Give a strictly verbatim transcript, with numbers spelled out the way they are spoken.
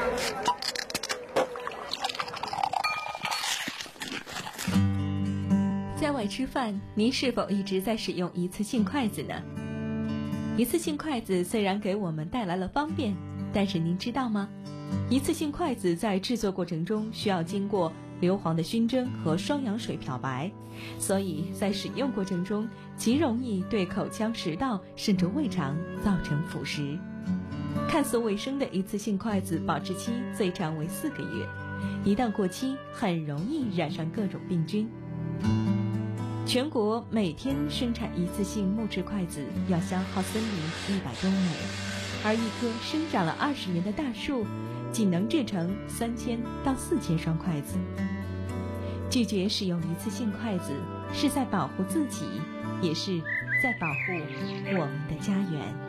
在外吃饭，您是否一直在使用一次性筷子呢？一次性筷子虽然给我们带来了方便，但是您知道吗？一次性筷子在制作过程中需要经过硫磺的熏蒸和双氧水漂白，所以在使用过程中极容易对口腔、食道甚至胃肠造成腐蚀。看似卫生的一次性筷子保质期最长为四个月，一旦过期很容易染上各种病菌。全国每天生产一次性木质筷子要消耗森林一百多亩，而一棵生长了二十年的大树仅能制成三千到四千双筷子。拒绝使用一次性筷子，是在保护自己，也是在保护我们的家园。